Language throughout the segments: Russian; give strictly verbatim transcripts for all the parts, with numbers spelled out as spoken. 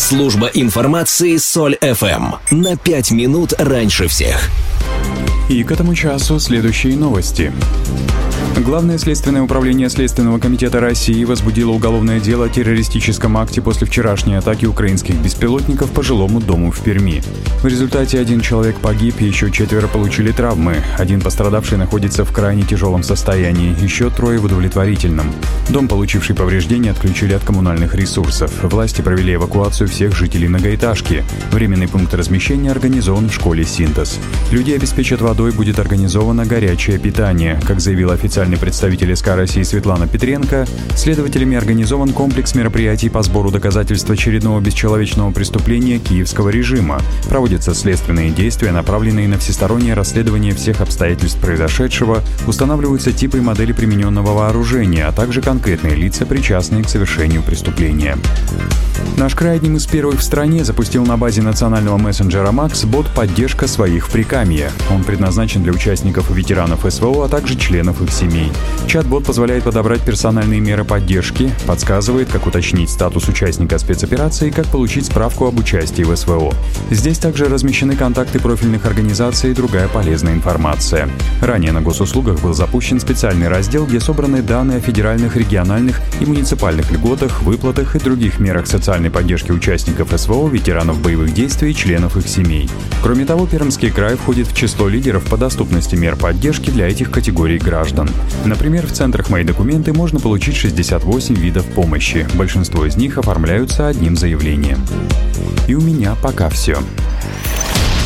Служба информации Соль эф эм. На пять минут раньше всех. И к этому часу следующие новости. Главное следственное управление Следственного комитета России возбудило уголовное дело о террористическом акте после вчерашней атаки украинских беспилотников по жилому дому в Перми. В результате один человек погиб, еще четверо получили травмы. Один пострадавший находится в крайне тяжелом состоянии, еще трое в удовлетворительном. Дом, получивший повреждения, отключили от коммунальных ресурсов. Власти провели эвакуацию всех жителей многоэтажки. Временный пункт размещения организован в школе «Синтез». Людей обеспечат водой, будет организовано горячее питание. Как заявил официальный представитель СК России Светлана Петренко, следователями организован комплекс мероприятий по сбору доказательств очередного бесчеловечного преступления киевского режима. Проводятся следственные действия, направленные на всестороннее расследование всех обстоятельств произошедшего, устанавливаются типы и модели примененного вооружения, а также конкретные лица, причастные к совершению преступления. Наш край одним из первых в стране запустил на базе национального мессенджера Макс бот «Поддержка своих в Прикамье». Он предназначен для участников и ветеранов эс вэ о, а также членов их семей. Чат-бот позволяет подобрать персональные меры поддержки, подсказывает, как уточнить статус участника спецоперации и как получить справку об участии в эс вэ о. Здесь также размещены контакты профильных организаций и другая полезная информация. Ранее на госуслугах был запущен специальный раздел, где собраны данные о федеральных, региональных и муниципальных льготах, выплатах и других мерах социальной поддержки участников эс вэ о, ветеранов боевых действий и членов их семей. Кроме того, Пермский край входит в число лидеров по доступности мер поддержки для этих категорий граждан. Например, в центрах «Мои документы» можно получить шестьдесят восемь видов помощи. Большинство из них оформляются одним заявлением. И у меня пока все.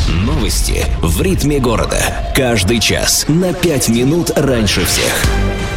Новости в ритме города. Каждый час на пять минут раньше всех.